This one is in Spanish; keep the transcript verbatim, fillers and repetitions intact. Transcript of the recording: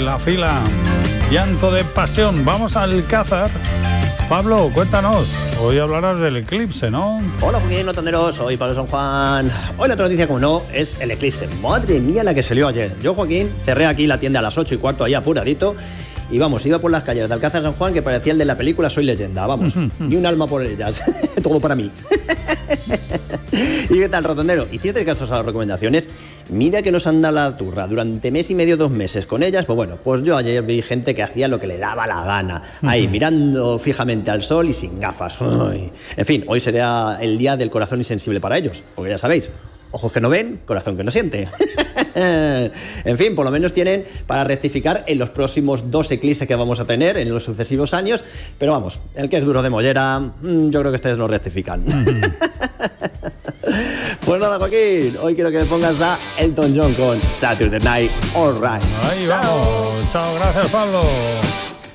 la fila. Llanto de pasión. Vamos al Alcázar. Pablo, cuéntanos. Hoy hablarás del eclipse, ¿no? Hola, Joaquín, notanderos. Soy Pablo San Juan. Hoy la otra noticia, como no, es el eclipse. Madre mía, la que salió ayer. Yo, Joaquín, cerré aquí la tienda a las ocho y cuarto, ahí apuradito. Y vamos, iba por las calles de Alcázar San Juan que parecía el de la película Soy Leyenda. Vamos, ni un alma por ellas. Todo para mí. ¿Y qué tal, rotondero? ¿Hiciste caso a las recomendaciones? Mira que nos han dado la turra durante mes y medio, dos meses con ellas. Pues bueno, pues yo ayer vi gente que hacía lo que le daba la gana. Ahí, mirando fijamente al sol y sin gafas. Uy. En fin, hoy será el día del corazón insensible para ellos. Porque ya sabéis, ojos que no ven, corazón que no siente. En fin, por lo menos tienen para rectificar en los próximos dos eclipses que vamos a tener en los sucesivos años. Pero vamos, el que es duro de mollera, yo creo que ustedes lo rectifican. Pues nada, Joaquín, hoy quiero que me pongas a Elton John con Saturday Night All Right. Ahí vamos. Chao, gracias, Pablo.